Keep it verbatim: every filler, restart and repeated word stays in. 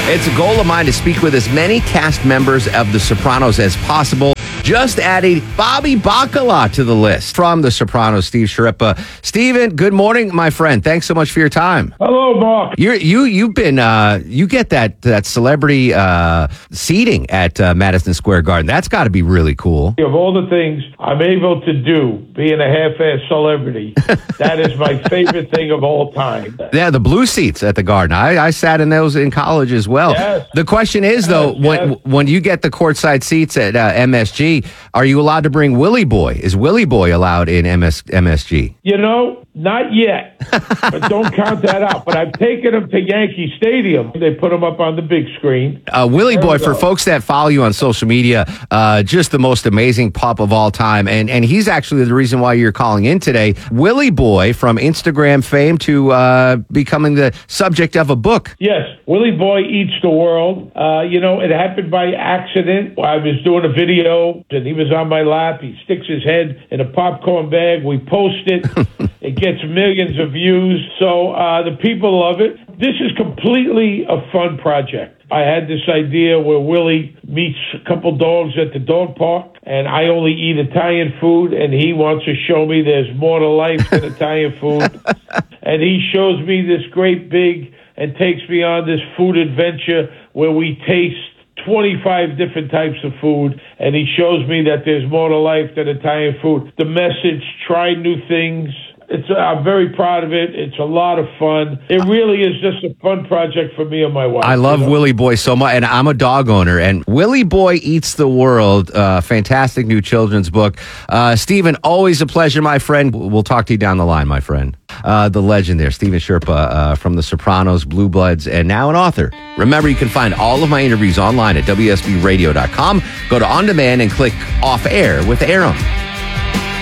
It's a goal of mine to speak with as many cast members of The Sopranos as possible. Just adding Bobby Bacala to the list from The Sopranos, Steve Schirripa. Steven, good morning, my friend. Thanks so much for your time. Hello, Mark. You're, you you've been uh, you get that that celebrity uh, seating at uh, Madison Square Garden. That's got to be really cool. Of all the things I'm able to do, being a half-ass celebrity, that is my favorite thing of all time. Yeah, the blue seats at the Garden. I, I sat in those in college as well. Yes. The question is, though, Yes, when yes. when you get the courtside seats at uh, M S G, are you allowed to bring Willie Boy? Is Willie Boy allowed in M S, M S G? You know, not yet, but don't count that out. But I've taken him to Yankee Stadium. They put him up on the big screen. Uh, Willie There Boy, we for go. folks that follow you on social media, uh, just the most amazing pup of all time. And and he's actually the reason why you're calling in today. Willie Boy, from Instagram fame to uh, becoming the subject of a book. Yes, Willie Boy Eats the World. Uh, you know, it happened by accident. I was doing a video, and he was on my lap. He sticks his head in a popcorn bag. We post it. It gets millions of views. So uh, the people love it. This is completely a fun project. I had this idea where Willie meets a couple dogs at the dog park, and I only eat Italian food, and he wants to show me there's more to life than Italian food. And he shows me this great big and takes me on this food adventure where we taste twenty-five different types of food, and he shows me that there's more to life than Italian food. The message, try new things. It's, I'm very proud of it. It's a lot of fun. It really is just a fun project for me and my wife. I love you know? Willie Boy so much, and I'm a dog owner. And Willie Boy Eats the World, uh, fantastic new children's book. Uh, Stephen, always a pleasure, my friend. We'll talk to you down the line, my friend. Uh, the legend there, Stephen Schirripa uh, from The Sopranos, Blue Bloods, and now an author. Remember, you can find all of my interviews online at W S B radio dot com. Go to On Demand and click Off Air with Aaron.